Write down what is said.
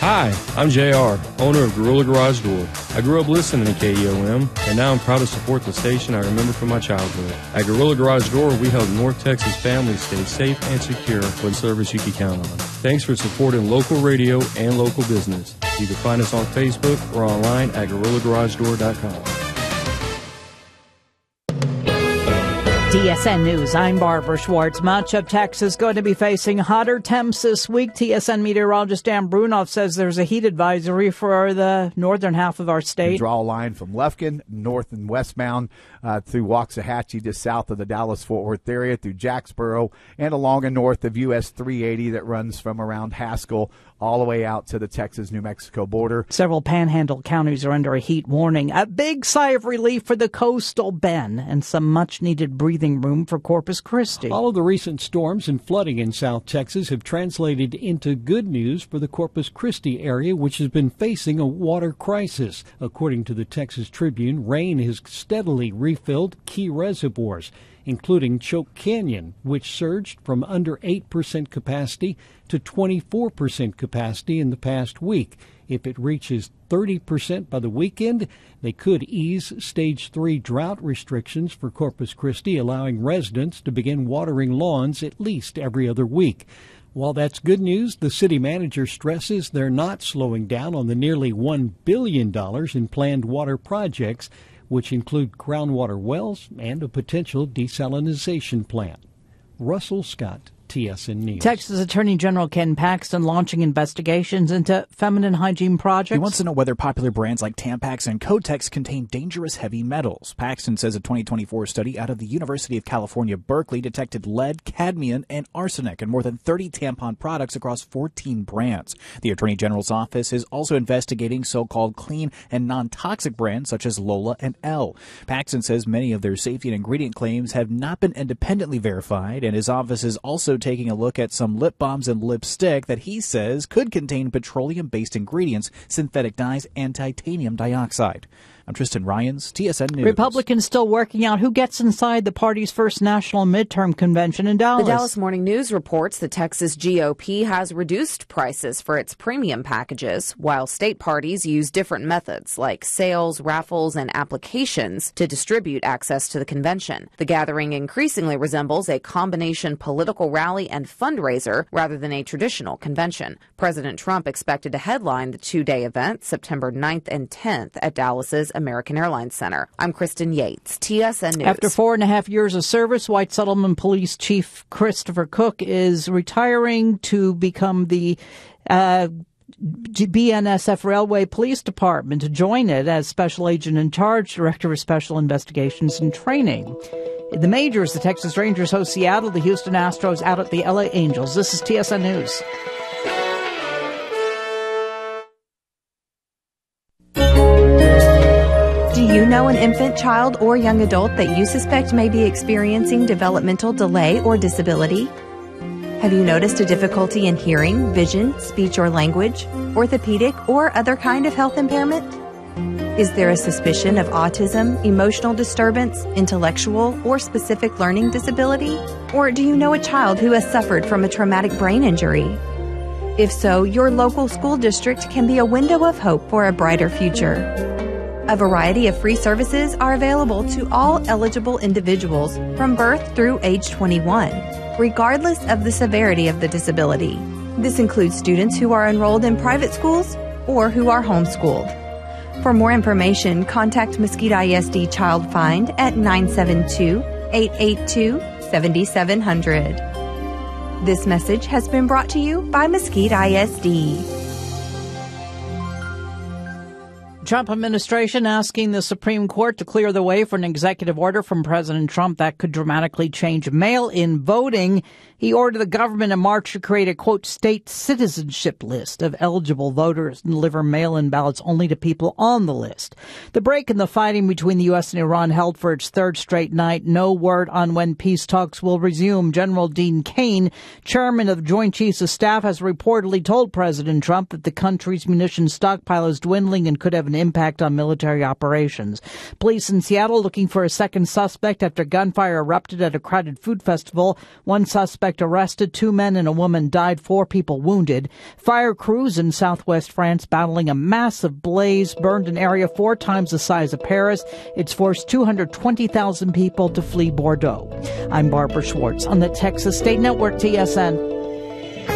Hi, I'm JR, owner of Gorilla Garage Door. I grew up listening to KEOM, and now I'm proud to support the station I remember from my childhood. At Gorilla Garage Door, we help North Texas families stay safe and secure with service you can count on. Thanks for supporting local radio and local business. You can find us on Facebook or online at GorillaGarageDoor.com. TSN News, I'm Barbara Schwartz. Much of Texas is going to be facing hotter temps this week. TSN meteorologist Dan Brunoff says there's a heat advisory for the northern half of our state. You draw a line from Lufkin, north and westbound, through Waxahachie, just south of the Dallas-Fort Worth area, through Jacksboro, and along and north of US 380 that runs from around Haskell all the way out to the Texas-New Mexico border. Several panhandle counties are under a heat warning. A big sigh of relief for the coastal Bend and some much-needed breathing room for Corpus Christi. All of the recent storms and flooding in South Texas have translated into good news for the Corpus Christi area, which has been facing a water crisis. According to the Texas Tribune, rain has steadily refilled key reservoirs, including Choke Canyon, which surged from under 8% capacity to 24% capacity in the past week. If it reaches 30% by the weekend, they could ease Stage 3 drought restrictions for Corpus Christi, allowing residents to begin watering lawns at least every other week. While that's good news, the city manager stresses they're not slowing down on the nearly $1 billion in planned water projects, which include groundwater wells and a potential desalinization plant. Russell Scott, TSN News. Texas Attorney General Ken Paxton launching investigations into feminine hygiene projects. He wants to know whether popular brands like Tampax and Kotex contain dangerous heavy metals. Paxton says a 2024 study out of the University of California, Berkeley detected lead, cadmium, and arsenic in more than 30 tampon products across 14 brands. The Attorney General's office is also investigating so-called clean and non-toxic brands such as Lola and Elle. Paxton says many of their safety and ingredient claims have not been independently verified, and his office is also taking a look at some lip balms and lipstick that he says could contain petroleum-based ingredients, synthetic dyes, and titanium dioxide. I'm Tristan Ryans, TSN News. Republicans still working out who gets inside the party's first national midterm convention in Dallas. The Dallas Morning News reports the Texas GOP has reduced prices for its premium packages, while state parties use different methods like sales, raffles, and applications to distribute access to the convention. The gathering increasingly resembles a combination political rally and fundraiser rather than a traditional convention. President Trump expected to headline the two-day event September 9th and 10th at Dallas's American Airlines Center. I'm Kristen Yates, TSN News. After 4.5 years of service, White Settlement Police Chief Christopher Cook is retiring to become the BNSF Railway Police Department, to join it as Special Agent in Charge, Director of Special Investigations and Training. The majors, the Texas Rangers host Seattle, the Houston Astros out at the LA Angels. This is TSN News. Do you know an infant, child, or young adult that you suspect may be experiencing developmental delay or disability? Have you noticed a difficulty in hearing, vision, speech or language, orthopedic, or other kind of health impairment? Is there a suspicion of autism, emotional disturbance, intellectual, or specific learning disability? Or do you know a child who has suffered from a traumatic brain injury? If so, your local school district can be a window of hope for a brighter future. A variety of free services are available to all eligible individuals from birth through age 21, regardless of the severity of the disability. This includes students who are enrolled in private schools or who are homeschooled. For more information, contact Mesquite ISD Child Find at 972-882-7700. This message has been brought to you by Mesquite ISD. Trump administration asking the Supreme Court to clear the way for an executive order from President Trump that could dramatically change mail-in voting. He ordered the government in March to create a, quote, state citizenship list of eligible voters and deliver mail-in ballots only to people on the list. The break in the fighting between the U.S. and Iran held for its third straight night. No word on when peace talks will resume. General Dean Cain, chairman of the Joint Chiefs of Staff, has reportedly told President Trump that the country's munitions stockpile is dwindling and could have an impact on military operations. Police in Seattle looking for a second suspect after gunfire erupted at a crowded food festival. One suspect arrested, 2 men and a woman died, 4 people wounded. Fire crews in southwest France battling a massive blaze burned an area 4 times the size of Paris. It's forced 220,000 people to flee Bordeaux. I'm Barbara Schwartz on the Texas State Network, TSN.